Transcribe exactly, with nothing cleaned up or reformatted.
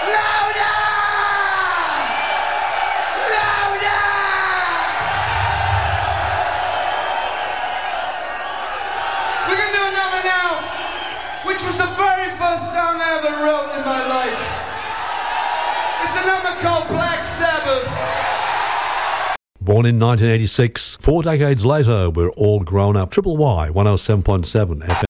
Born in nineteen eighty-six, four decades later, we're all grown up. Triple Y, one oh seven point seven F M.